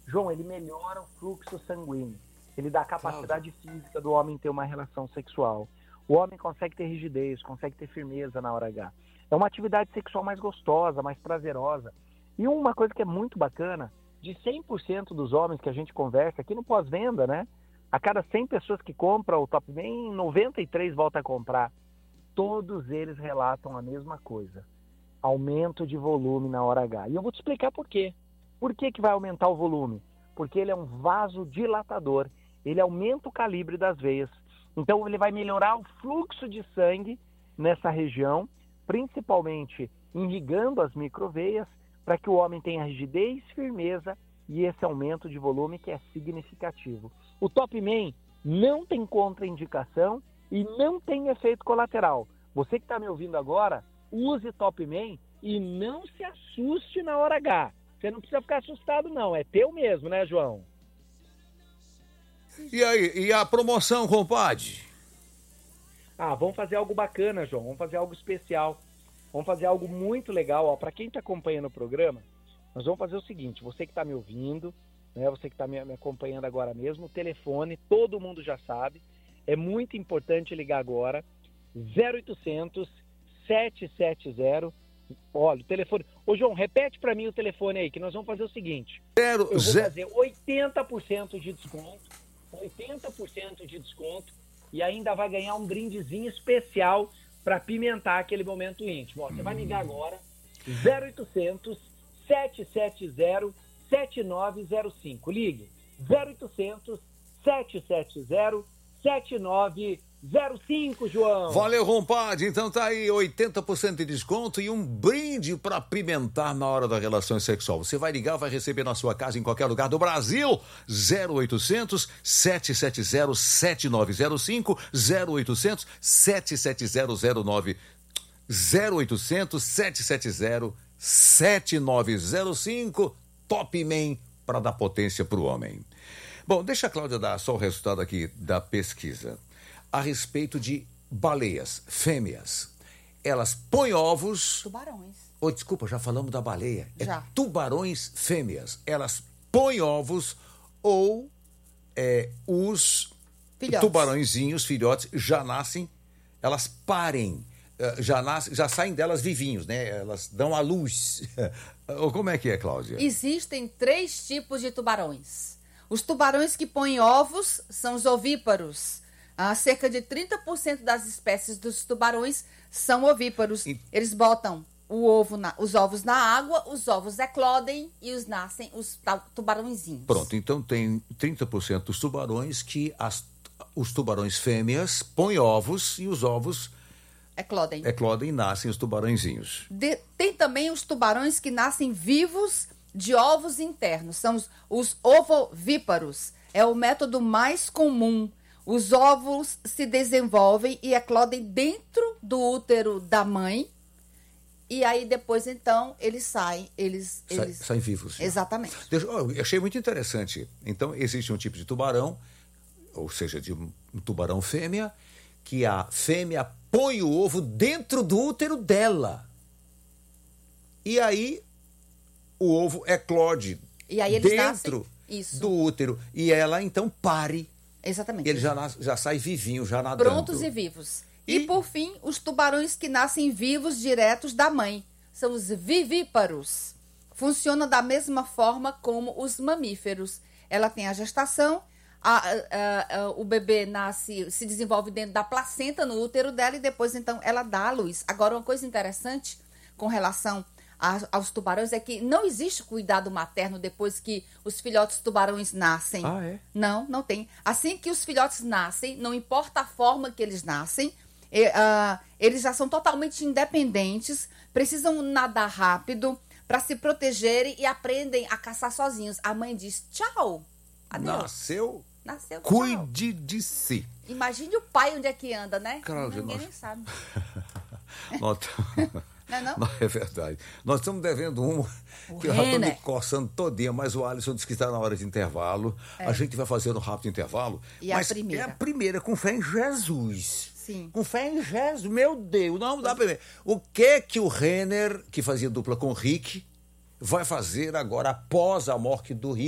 João, ele melhora o fluxo sanguíneo. Ele dá a capacidade física do homem ter uma relação sexual. O homem consegue ter rigidez, consegue ter firmeza na hora H. É uma atividade sexual mais gostosa, mais prazerosa. E uma coisa que é muito bacana, de 100% dos homens que a gente conversa aqui no pós-venda, né? A cada 100 pessoas que compram o Top Man, 93 voltam a comprar. Todos eles relatam a mesma coisa. Aumento de volume na hora H. E eu vou te explicar por quê. Por que vai aumentar o volume? Porque ele é um vasodilatador. Ele aumenta o calibre das veias. Então ele vai melhorar o fluxo de sangue nessa região, principalmente irrigando as microveias, para que o homem tenha rigidez, firmeza e esse aumento de volume que é significativo. O Top Man não tem contraindicação e não tem efeito colateral. Você que está me ouvindo agora, use Top Man e não se assuste na hora H. Você não precisa ficar assustado não, é teu mesmo, né, João? E aí, e a promoção, compadre? Vamos fazer algo bacana, João, vamos fazer algo especial. Vamos fazer algo muito legal, para quem está acompanhando o programa, nós vamos fazer o seguinte, você que está me ouvindo, né, você que está me acompanhando agora mesmo, o telefone, todo mundo já sabe, é muito importante ligar agora, 0800 770, olha, o telefone, ô João, repete para mim o telefone aí, que nós vamos fazer o seguinte, eu vou fazer 80% de desconto, e ainda vai ganhar um brindezinho especial para apimentar aquele momento íntimo. Ó, você vai ligar agora, 0800 770 7905. Ligue, 0800 770 7905, João. Valeu, compadre. Então tá aí, 80% de desconto e um brinde para apimentar na hora da relação sexual. Você vai ligar, vai receber na sua casa em qualquer lugar do Brasil. 0800 770 7905, 0800 770 09, 0800 770 7905, Top Man para dar potência pro homem. Bom, deixa a Cláudia dar só o resultado aqui da pesquisa. A respeito de baleias, fêmeas. Elas põem ovos... Tubarões. Oh, desculpa, já falamos da baleia. Já. É tubarões fêmeas. Elas põem ovos ou os Filhotes. tubarõezinhos, filhotes, já nascem, elas parem, já saem delas vivinhos, né? Elas dão à luz. Como é que é, Cláudia? Existem 3 tipos de tubarões. Os tubarões que põem ovos são os ovíparos. Cerca de 30% das espécies dos tubarões são ovíparos. Eles botam os ovos na água, os ovos eclodem e nascem os tubarõezinhos. Pronto, então tem 30% dos tubarões que os tubarões fêmeas põem ovos e os ovos eclodem e nascem os tubarõezinhos. Tem também os tubarões que nascem vivos de ovos internos. São os ovovíparos. É o método mais comum. Os ovos se desenvolvem e eclodem dentro do útero da mãe. E aí depois, então, eles saem. Eles saem vivos. Exatamente. Eu achei muito interessante. Então, existe um tipo de tubarão, ou seja, de um tubarão fêmea, que a fêmea põe o ovo dentro do útero dela. E aí, o ovo eclode e aí eles dentro do útero. E ela, então, pare. Exatamente. Ele já sai vivinho, já nadando. Prontos e vivos. E, por fim, os tubarões que nascem vivos diretos da mãe. São os vivíparos. Funcionam da mesma forma como os mamíferos. Ela tem a gestação, o bebê se desenvolve dentro da placenta, no útero dela, e depois, então, ela dá à luz. Agora, uma coisa interessante com relação aos tubarões é que não existe cuidado materno depois que os filhotes tubarões nascem. É? Não tem. Assim que os filhotes nascem, não importa a forma que eles nascem, eles já são totalmente independentes, precisam nadar rápido para se protegerem e aprendem a caçar sozinhos. A mãe diz tchau, adeus. Nasceu, tchau. Cuide de si. Imagine o pai onde é que anda, né? Cláudia, Ninguém nem sabe. Não, é verdade. Nós estamos devendo uma que eu já estou me coçando todinha, mas o Alisson disse que está na hora de intervalo. A gente vai fazer um rápido intervalo. E mas a primeira? É a primeira, com fé em Jesus. Sim. Com fé em Jesus, meu Deus, não dá para ver. O que o Renner, que fazia dupla com o Rick, vai fazer agora após a morte do Rick?